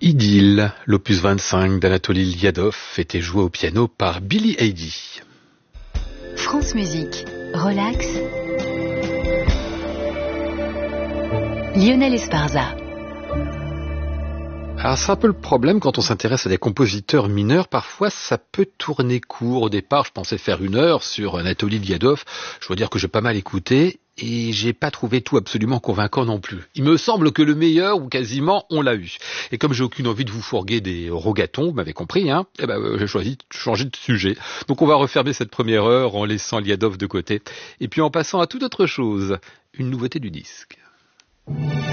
Idylle, l'opus 25 d'Anatoly Liadov, était joué au piano par Billy Heidi. France Musique, relax. Lionel Esparza. Alors c'est un peu le problème quand on s'intéresse à des compositeurs mineurs, parfois ça peut tourner court. Au départ, je pensais faire 1 heure sur Anatoly Liadov. Je dois dire que j'ai pas mal écouté et j'ai pas trouvé tout absolument convaincant non plus. Il me semble que le meilleur, ou quasiment, on l'a eu. Et comme j'ai aucune envie de vous fourguer des rogatons, vous m'avez compris, hein, j'ai choisi de changer de sujet. Donc on va refermer cette première heure en laissant Liadov de côté et puis en passant à toute autre chose, une nouveauté du disque.